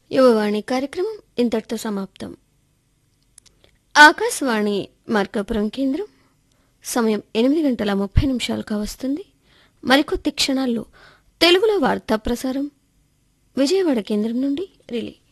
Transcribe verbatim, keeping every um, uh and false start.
యువవాణి కార్యక్రమం ఇంతటితో సమాప్తం. ఆకాశవాణి మార్కాపురం కేంద్రం. సమయం ఎనిమిది గంటల ముప్పై నిమిషాలు కావస్తుంది. మరికొద్ది క్షణాల్లో తెలుగులో వార్తా ప్రసారం విజయవాడ కేంద్రం నుండి రిలే.